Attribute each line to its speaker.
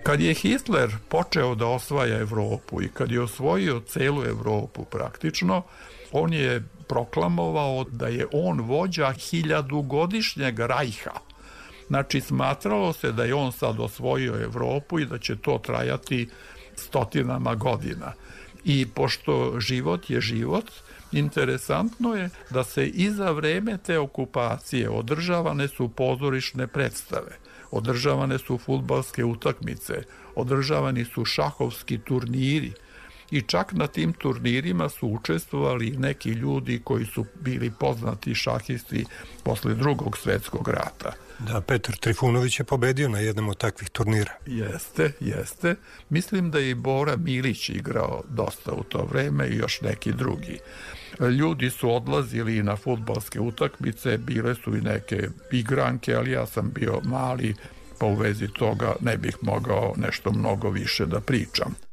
Speaker 1: Kad je Hitler počeo da osvaja Evropu i kad je osvojio celu Evropu praktično, on je proklamovao da je on vođa 1000-godišnjeg rajha. Znači, smatralo se da je on sad osvojio Evropu i da će to trajati stotinama godina. I pošto život je život, interesantno je da se i za vreme te okupacije održavane su pozorišne predstave, održavane su fudbalske utakmice, održavani su šahovski turniri i čak na tim turnirima su učestvovali neki ljudi koji su bili poznati šahisti posle Drugog svetskog rata.
Speaker 2: Da, Petar Trifunović je pobedio na jednom od takvih turnira.
Speaker 1: Jeste. Mislim da je i Bora Milić igrao dosta u to vreme i još neki drugi. Ljudi su odlazili na fudbalske utakmice, bile su i neke igranke, ali ja sam bio mali, pa u vezi toga ne bih mogao nešto mnogo više da pričam.